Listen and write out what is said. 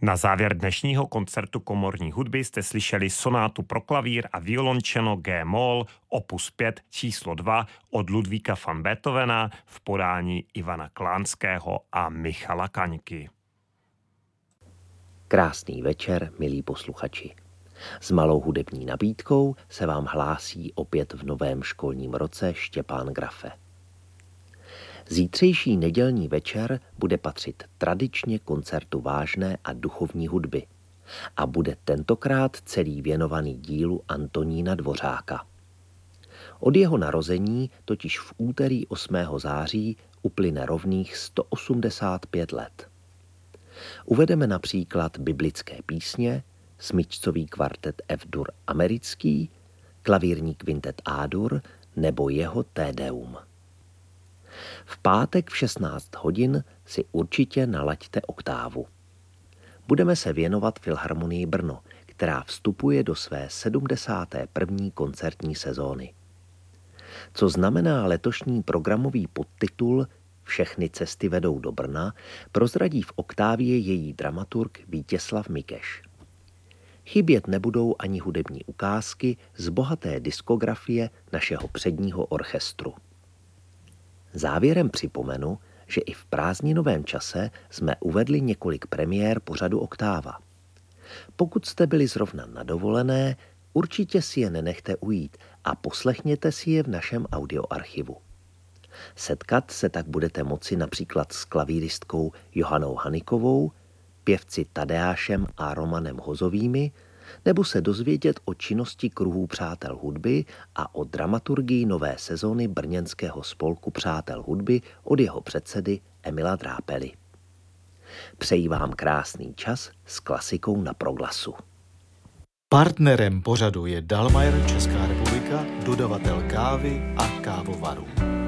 Na závěr dnešního koncertu komorní hudby jste slyšeli sonátu pro klavír a violončelo G-moll opus 5 číslo 2 od Ludvíka van Beethovena v podání Ivana Klánského a Michala Kaňky. Krásný večer, milí posluchači. S malou hudební nabídkou se vám hlásí opět v novém školním roce Štěpán Grafe. Zítřejší nedělní večer bude patřit tradičně koncertu vážné a duchovní hudby a bude tentokrát celý věnovaný dílu Antonína Dvořáka. Od jeho narození totiž v úterý 8. září uplyne rovných 185 let. Uvedeme například biblické písně, smyčcový kvartet F-dur americký, klavírní kvintet A-dur nebo jeho Te Deum. V pátek v 16 hodin si určitě nalaďte oktávu. Budeme se věnovat Filharmonii Brno, která vstupuje do své 71. koncertní sezóny. Co znamená letošní programový podtitul Všechny cesty vedou do Brna, prozradí v oktávě její dramaturg Vítězslav Mikeš. Chybět nebudou ani hudební ukázky z bohaté diskografie našeho předního orchestru. Závěrem připomenu, že i v prázdninovém čase jsme uvedli několik premiér pořadu Oktáva. Pokud jste byli zrovna na dovolené, určitě si je nenechte ujít a poslechněte si je v našem audioarchivu. Setkat se tak budete moci například s klavíristkou Johanou Hanikovou, pěvci Tadeášem a Romanem Hozovými, nebo se dozvědět o činnosti kruhů Přátel hudby a o dramaturgii nové sezóny brněnského spolku Přátel hudby od jeho předsedy Emila Drápely. Přeji vám krásný čas s klasikou na proglasu. Partnerem pořadu je Dalmayer Česká republika, dodavatel kávy a kávovarů.